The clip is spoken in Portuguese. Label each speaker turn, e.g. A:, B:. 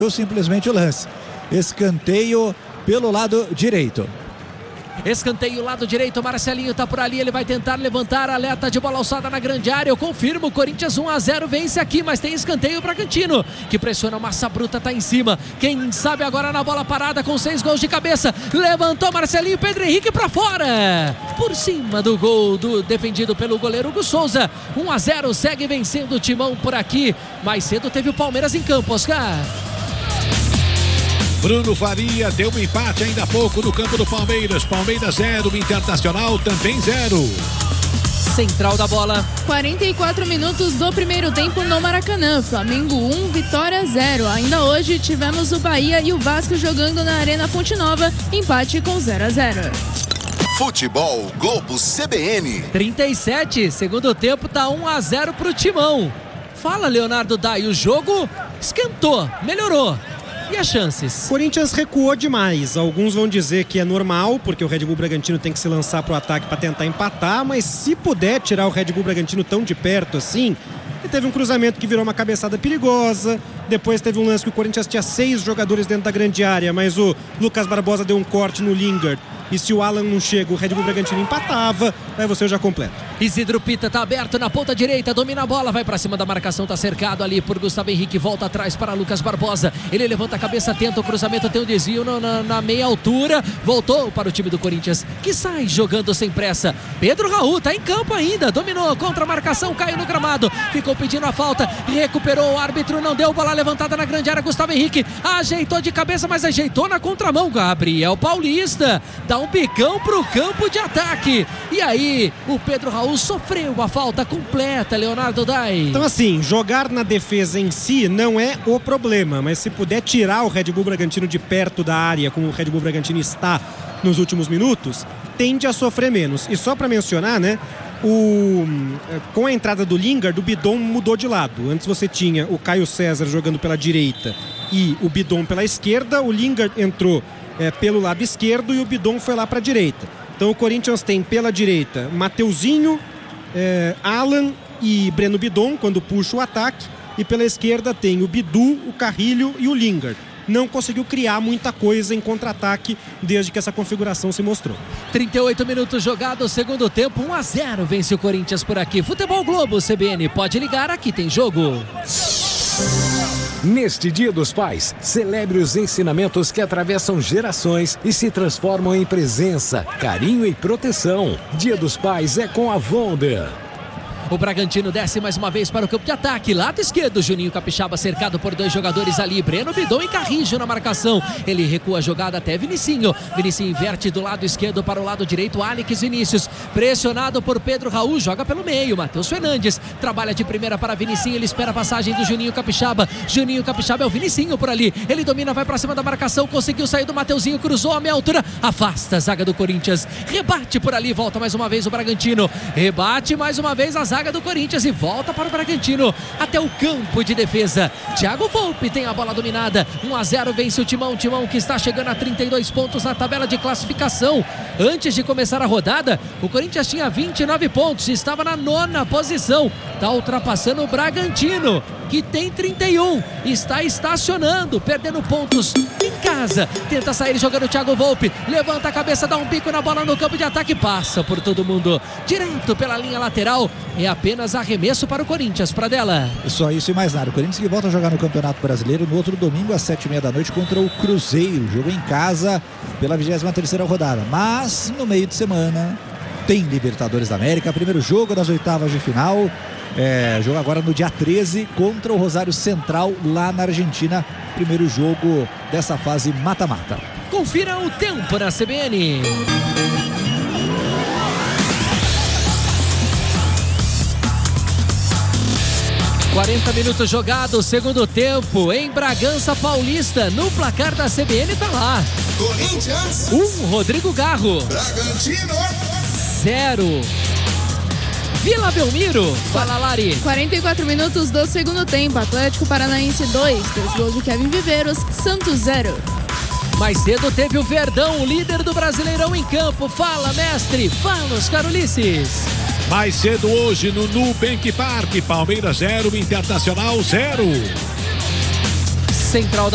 A: Simplesmente o lance. Escanteio pelo lado direito.
B: Escanteio lado direito, Marcelinho tá por ali, ele vai tentar levantar, alerta de bola alçada na grande área, eu confirmo, o Corinthians 1-0 vence aqui, mas tem escanteio o Bragantino, que pressiona, Massa Bruta tá em cima, quem sabe agora na bola parada com 6 gols de cabeça, levantou Marcelinho, Pedro Henrique pra fora, por cima do gol defendido pelo goleiro Hugo Souza, 1-0, segue vencendo o Timão por aqui, mais cedo teve o Palmeiras em campo, Oscar.
C: Bruno Faria deu um empate ainda há pouco no campo do Palmeiras. Palmeiras 0, Internacional também 0.
B: Central da bola.
D: 44 minutos do primeiro tempo no Maracanã. Flamengo 1, Vitória 0. Ainda hoje tivemos o Bahia e o Vasco jogando na Arena Fonte Nova. Empate com 0-0.
E: Futebol Globo CBN.
B: 37, segundo tempo tá 1-0 pro Timão. Fala, Leonardo Dai, o jogo esquentou, melhorou. E as chances?
F: O Corinthians recuou demais. Alguns vão dizer que é normal, porque o Red Bull Bragantino tem que se lançar para o ataque para tentar empatar, mas se puder tirar o Red Bull Bragantino tão de perto assim, e teve um cruzamento que virou uma cabeçada perigosa, depois teve um lance que o Corinthians tinha 6 jogadores dentro da grande área, mas o Lucas Barbosa deu um corte no Lingard, e se o Alan não chega, o Red Bull Bragantino empatava, aí você já completa.
B: Isidro Pita tá aberto na ponta direita, domina a bola, vai pra cima da marcação, tá cercado ali por Gustavo Henrique, volta atrás para Lucas Barbosa, ele levanta a cabeça, tenta o cruzamento, tem um desvio na meia altura, voltou para o time do Corinthians, que sai jogando sem pressa. Pedro Raul tá em campo ainda, dominou, contra a marcação, caiu no gramado, ficou pedindo a falta, recuperou, o árbitro não deu, bola levantada na grande área, Gustavo Henrique ajeitou de cabeça, mas ajeitou na contramão, Gabriel Paulista, dá um bicão pro campo de ataque, e aí o Pedro Raul sofreu a falta completa, Leonardo Dai.
F: Então assim, jogar na defesa em si não é o problema, mas se puder tirar o Red Bull Bragantino de perto da área, como o Red Bull Bragantino está nos últimos minutos, tende a sofrer menos. E só para mencionar, né, com a entrada do Lingard, o Bidon mudou de lado. Antes você tinha o Caio César jogando pela direita e o Bidon pela esquerda, o Lingard entrou pelo lado esquerdo e o Bidon foi lá para a direita. Então o Corinthians tem pela direita Mateuzinho, Alan e Breno Bidon quando puxa o ataque, e pela esquerda tem o Bidu, o Carrilho e o Lingard. Não conseguiu criar muita coisa em contra-ataque desde que essa configuração se mostrou.
B: 38 minutos jogados, segundo tempo, 1-0 vence o Corinthians por aqui. Futebol Globo CBN, pode ligar, aqui tem jogo.
G: Neste Dia dos Pais, celebre os ensinamentos que atravessam gerações e se transformam em presença, carinho e proteção. Dia dos Pais é com a Wonder.
B: O Bragantino desce mais uma vez para o campo de ataque. Lado esquerdo, Juninho Capixaba cercado por 2 jogadores ali. Breno Bidon e Carrijo na marcação. Ele recua a jogada até Vinicinho. Vinicinho inverte do lado esquerdo para o lado direito. Alex Vinícius, pressionado por Pedro Raul, joga pelo meio. Matheus Fernandes trabalha de primeira para Vinicinho. Ele espera a passagem do Juninho Capixaba. Juninho Capixaba é o Vinicinho por ali. Ele domina, vai para cima da marcação. Conseguiu sair do Mateuzinho, cruzou a meia altura. Afasta a zaga do Corinthians. Rebate por ali, volta mais uma vez o Bragantino. Rebate mais uma vez a zaga do Corinthians e volta para o Bragantino até o campo de defesa. Thiago Volpe tem a bola dominada. 1-0 vence o Timão. Timão que está chegando a 32 pontos na tabela de classificação. Antes de começar a rodada, o Corinthians tinha 29 pontos, estava na 9ª posição. Está ultrapassando o Bragantino, que tem 31. Está estacionando, perdendo pontos em casa. Tenta sair jogando o Thiago Volpe. Levanta a cabeça, dá um bico na bola no campo de ataque. Passa por todo mundo. Direto pela linha lateral. É apenas arremesso para o Corinthians, Pradella.
A: Só isso e mais nada. O Corinthians que volta a jogar no Campeonato Brasileiro no outro domingo às 7h30 da noite contra o Cruzeiro. Jogo em casa pela 23ª rodada. Mas no meio de semana tem Libertadores da América. Primeiro jogo das 8ª de final. Jogo agora no dia 13 contra o Rosário Central lá na Argentina. Primeiro jogo dessa fase mata-mata.
B: Confira o tempo na CBN. ...40 minutos jogados, segundo tempo... ...em Bragança Paulista... ...no placar da CBN tá lá...
E: Corinthians
B: 1, Rodrigo Garro...
E: Bragantino
B: 0... Vila Belmiro... Fala, Lari...
D: 44 minutos do segundo tempo... Atlético Paranaense 2... 2 gols de Kevin Viveiros... Santos 0...
B: Mais cedo teve o Verdão... ...o líder do Brasileirão em campo... Fala, mestre... Fala, Oscar Ulisses...
C: Mais cedo hoje no Nubank Park, Palmeiras 0, Internacional 0.
B: Central